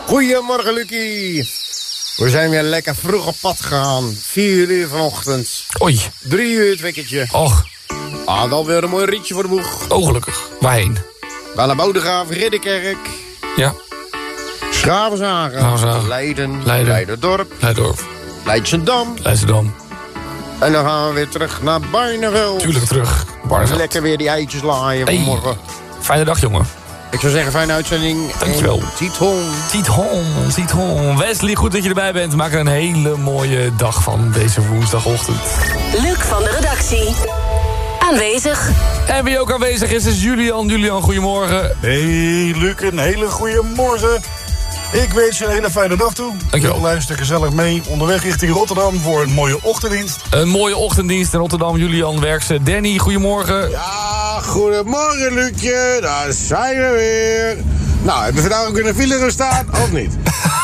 Goedemorgen, Lucie. We zijn weer lekker vroeg op pad gegaan. 4 uur vanochtend. Oei. 3 uur het wekkertje. Och. Dan weer een mooi ritje voor de boeg. Oh, gelukkig. Waarheen? Gaan naar Bodegraven, Ridderkerk. Ja. Schravenzagen. Leiden. Leiderdorp. Leidschendam. En dan gaan we weer terug naar Barneveld. Tuurlijk terug. Barneveld. Lekker weer die eitjes laaien vanmorgen. Fijne dag, jongen. Ik zou zeggen, fijne uitzending. Dankjewel. Tiethon. Wesley, goed dat je erbij bent. Maak er een hele mooie dag van deze woensdagochtend. Luc van de redactie. Aanwezig. En wie ook aanwezig is Julian. Julian, goedemorgen. Hey Luc, een hele goede morgen. Ik wens je een hele fijne dag toe. Dankjewel. Luister gezellig mee onderweg richting Rotterdam voor een mooie ochtenddienst. Een mooie ochtenddienst in Rotterdam. Julian Werkse. Danny, goedemorgen. Ja, goedemorgen Lucje. Daar zijn we weer. Nou, hebben we vandaag ook in de file gestaan, of niet?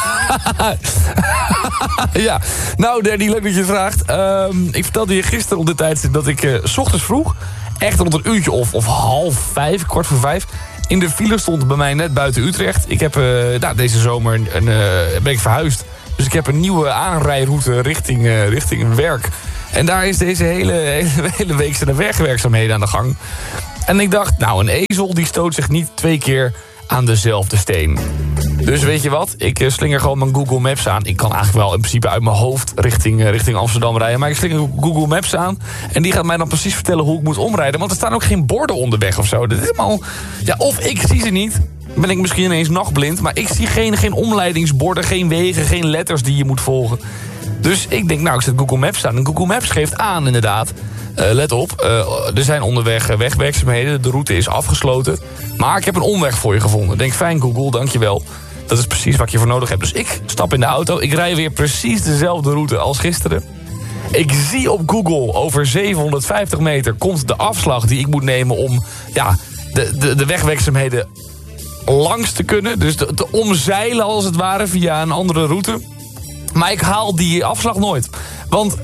Ja, nou Danny, leuk dat je het vraagt. Ik vertelde je gisteren op dit tijdstip dat ik 's ochtends vroeg, echt rond een uurtje of 4:30, 4:45... in de file stond bij mij net buiten Utrecht. Ik heb deze zomer ben ik verhuisd. Dus ik heb een nieuwe aanrijroute richting werk. En daar is deze hele week zijn wegwerkzaamheden aan de gang. En ik dacht, nou, een ezel die stoot zich niet 2 keer aan dezelfde steen. Dus weet je wat? Ik slinger gewoon mijn Google Maps aan. Ik kan eigenlijk wel in principe uit mijn hoofd richting Amsterdam rijden. Maar ik slinger Google Maps aan. En die gaat mij dan precies vertellen hoe ik moet omrijden. Want er staan ook geen borden onderweg of zo. Dat is helemaal... Ja, of ik zie ze niet. Ben ik misschien ineens nachtblind. Maar ik zie geen omleidingsborden, geen wegen, geen letters die je moet volgen. Dus ik denk, nou, ik zet Google Maps aan. En Google Maps geeft aan, inderdaad. Let op, er zijn onderweg wegwerkzaamheden. De route is afgesloten. Maar ik heb een omweg voor je gevonden. Denk, fijn Google, dankjewel. Dat is precies wat je voor nodig hebt. Dus ik stap in de auto. Ik rij weer precies dezelfde route als gisteren. Ik zie op Google over 750 meter komt de afslag die ik moet nemen om de wegwerkzaamheden langs te kunnen. Dus te omzeilen als het ware via een andere route. Maar ik haal die afslag nooit. Want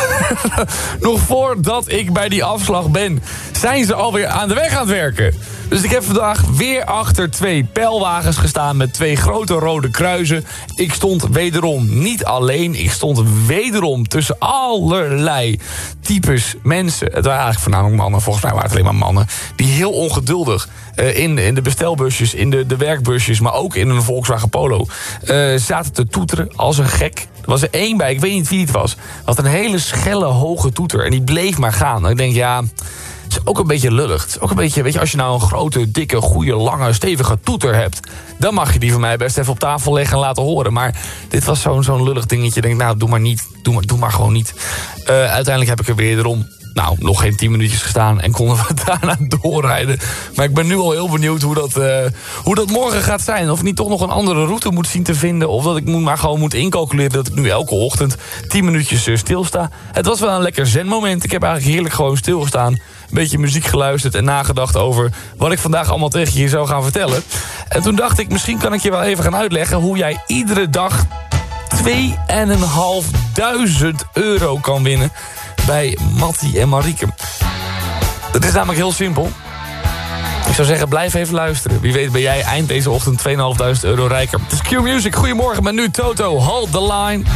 nog voordat ik bij die afslag ben, zijn ze alweer aan de weg aan het werken. Dus ik heb vandaag weer achter 2 pijlwagens gestaan met 2 grote rode kruisen. Ik stond wederom niet alleen. Ik stond wederom tussen allerlei types mensen. Het waren eigenlijk voornamelijk mannen. Volgens mij waren het alleen maar mannen. Die heel ongeduldig in de bestelbusjes, in de werkbusjes, maar ook in een Volkswagen Polo zaten te toeteren als een gek. Er was er 1 bij, ik weet niet wie het was. Had een hele schelle, hoge toeter. En die bleef maar gaan. En ik denk, ja, het is ook een beetje lullig. Het is ook een beetje, weet je, als je nou een grote, dikke, goede, lange, stevige toeter hebt, dan mag je die van mij best even op tafel leggen en laten horen. Maar dit was zo'n lullig dingetje. Ik denk, nou, doe maar niet. Doe maar gewoon niet. Uiteindelijk heb ik er weer erom. Nou, nog geen 10 minuutjes gestaan en konden we daarna doorrijden. Maar ik ben nu al heel benieuwd hoe dat morgen gaat zijn. Of ik niet toch nog een andere route moet zien te vinden. Of dat ik maar gewoon moet incalculeren dat ik nu elke ochtend 10 minuutjes stilsta. Het was wel een lekker zenmoment. Ik heb eigenlijk heerlijk gewoon stilgestaan. Een beetje muziek geluisterd en nagedacht over wat ik vandaag allemaal tegen je zou gaan vertellen. En toen dacht ik, misschien kan ik je wel even gaan uitleggen hoe jij iedere dag 2.500 euro kan winnen bij Mattie en Marieke. Dat is namelijk heel simpel. Ik zou zeggen, blijf even luisteren. Wie weet ben jij eind deze ochtend 2.500 euro rijker. Het is Q-Music. Goedemorgen, met nu Toto. Hold the line.